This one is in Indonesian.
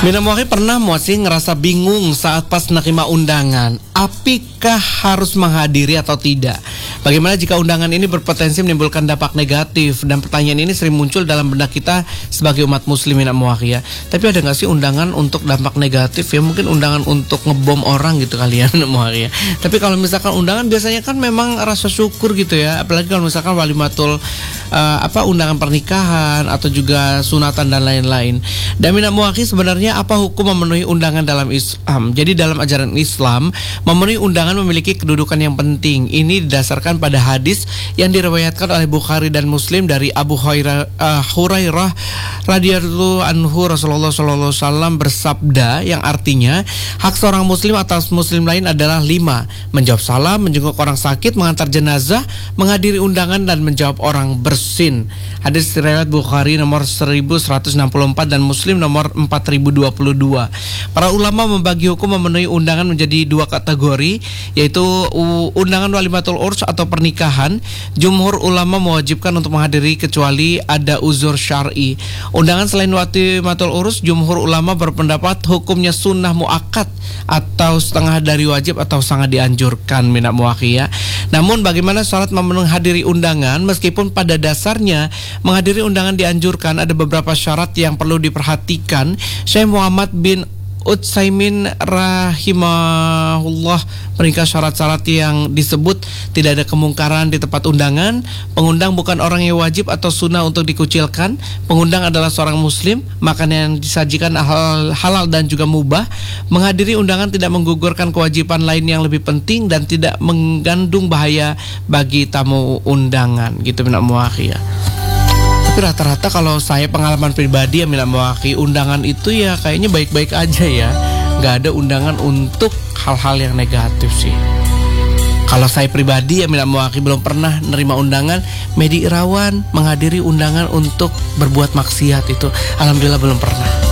Mina Muaki pernah sih ngerasa bingung saat pas nerima undangan, apakah harus menghadiri atau tidak? Bagaimana jika undangan ini berpotensi menimbulkan dampak negatif? Dan pertanyaan ini sering muncul dalam benak kita sebagai umat muslim Mina Muaki ya. Tapi ada nggak sih undangan untuk dampak negatif ya? Mungkin undangan untuk ngebom orang gitu kali ya Mina Muaki ya. Tapi kalau misalkan undangan biasanya kan memang rasa syukur gitu ya. Apalagi kalau misalkan walimatul undangan pernikahan atau juga sunatan dan lain-lain. Dan Mina Muaki sebenarnya apa hukum memenuhi undangan dalam Islam? Jadi dalam ajaran Islam, memenuhi undangan memiliki kedudukan yang penting. Ini didasarkan pada hadis yang diriwayatkan oleh Bukhari dan Muslim dari Abu Hurairah radhiyallahu anhu. Rasulullah sallallahu alaihi wasallam bersabda yang artinya hak seorang muslim atas muslim lain adalah 5: menjawab salam, menjenguk orang sakit, mengantar jenazah, menghadiri undangan, dan menjawab orang bersin. Hadis riwayat Bukhari nomor 1164 dan Muslim nomor 4022. Para ulama membagi hukum memenuhi undangan menjadi 2 kategori, yaitu undangan walimatul urs atau pernikahan. Jumhur ulama mewajibkan untuk menghadiri kecuali ada uzur syar'i. Undangan selain walimatul urs, jumhur ulama berpendapat hukumnya sunnah muakkad atau setengah dari wajib atau sangat dianjurkan Mina Muaki ya. Namun bagaimana syarat menghadiri undangan? Meskipun pada dasarnya menghadiri undangan dianjurkan, ada beberapa syarat yang perlu diperhatikan. Syekh Muhammad bin Utsaimin rahimahullah meringkas syarat-syarat yang disebut: tidak ada kemungkaran di tempat undangan, pengundang bukan orang yang wajib atau sunnah untuk dikucilkan, pengundang adalah seorang muslim, makanan yang disajikan halal dan juga mubah, menghadiri undangan tidak menggugurkan kewajiban lain yang lebih penting, dan tidak mengandung bahaya bagi tamu undangan gitu Mina Muaki ya. Tapi rata-rata kalau saya pengalaman pribadi ya Mina Muaki, undangan itu ya kayaknya baik-baik aja ya. Gak ada undangan untuk hal-hal yang negatif sih. Kalau saya pribadi ya Mina Muaki belum pernah nerima undangan Medi Irawan menghadiri undangan untuk berbuat maksiat itu. Alhamdulillah belum pernah.